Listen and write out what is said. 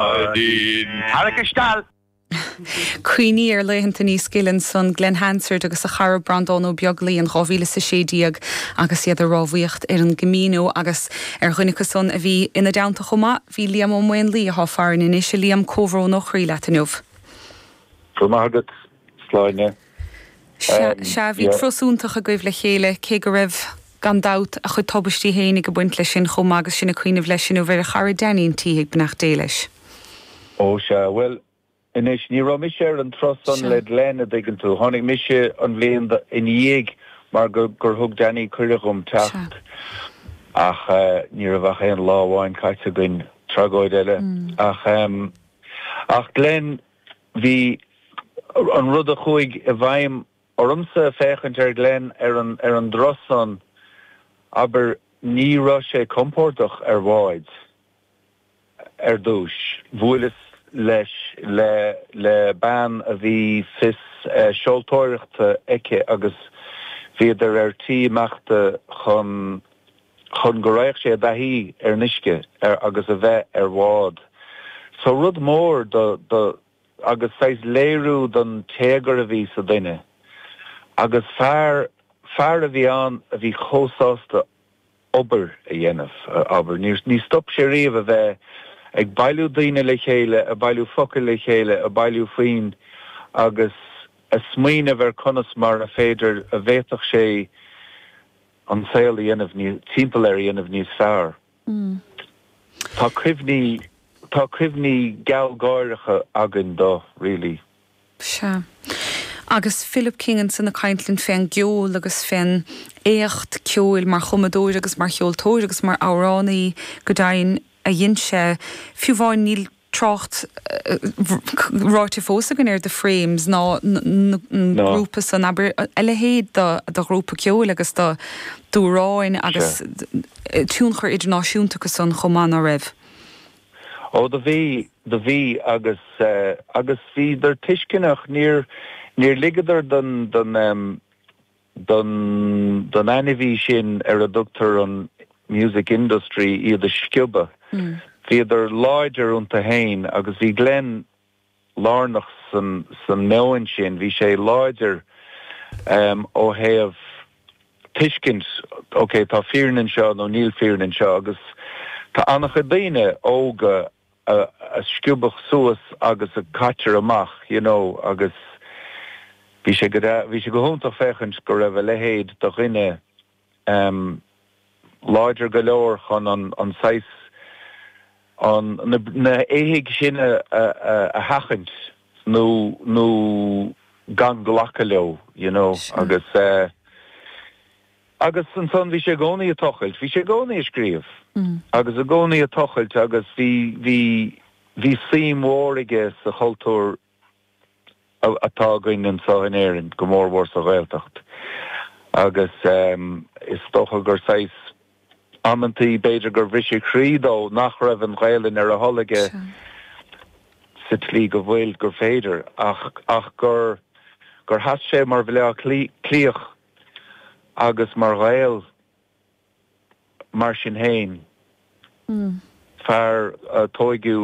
Harricastal. Cuoine ar leihananta níos scillan son Glenn Hansard agus a chara Brandon ó beaglí an ráhíle sa sédíag agus iad a ráhíocht ar an gomínú agus ar chuinnig son a bhí ina daanta chumá bhí Liam ó muin lí a háfarin in is Liam Cóhró nach chrí letanúh. Fumágad sláine. Se bhí trosúntaach a goibh le chéile cé go raibh gan dat a chud tobaistí hénig go buint lei sin chumá agus sinna cuioineh lei sin ó bhar a chara daíon tíigh benach déiles. Ó se well inis ní ra mis ar an trosan le lenne diggin tú hánig mise an bléon in dhéag mar gur thug Danny chuiregum techt ach ní a bheith an láháin caiite gin tragóid eile ach Glenn hí an rud a chuig a bhaim ormsa féchant ar Glenn ar an drosan aber ní ra sé compórtach ar bháid ar dúis bhuilas leis le ban a bhí fis seoltóireachta eice agus bhíidir ar tííachta chun go raibh sé dahí ar nisce agus a bheith ar bhád. So rud mór agus seis léirú don tégar a bhí sa duine agus fear a bhí an a bhí chósásta obair a dhéanamh aber ní stop sé riamh a bheith ag bailú daine le chéile, a bailú focail le chéile, a bailú faoin agus a smaoine bhar conas mar a féidir a bhéach sé an saoil a dhéanamh timpeall ar a dhéanamh níos fearr. Tá cuimhní geallgáiricha agan dó, really. Se. Agus Philip Kingan san na Caintlinn féin geol agus féin écht ceol mar chumadóir agus mar cheoltóir agus mar áránaí go dain a dhéinse fiúháin níl trocht ráte fósa gan ar de frames ná grúpa san aber eile héad do grúpa ceol agus do dúráin agus túnchar idirnáisiúnta go san chomán a raibh. Ó da bhí agus bhí der tuiscinnach níor ligadar don anihí sin ar a dúchtar an music industry iad a sciúba. Bhíidir láidir únta hain agus bhí Glenn lárnach san meáin sin, bhí sé láidir ó héamh tuiscint, ok, tá fíornan seo nó níl fíornan seo agus tá annach a daine óga a sciúbach suas agus a caitear amach, agus bhí sé go húnta féchant go raibh lehéad do rinne láidir go leor chun an sais na éhiigh sin a hachant nó gan ghlacha leo, agus an son bhí sé gcónaí a tochailt, bhí sé gcónaí a scríomh, agus a gcónaí a tochailt agus bhí síomhóraige sa chultúr atá gainn an sáin éireann go mór mhór sa Ghaeltacht. Agus is stocha gur sais amantí beidir gur bhrisí chrídó nach raibh an Ghaelann ar a tholaige sa tlí go bhfuil gur féidir ach gur has sé mar bhile clíoch agus mar Ghael mar sin héin fear tóigiú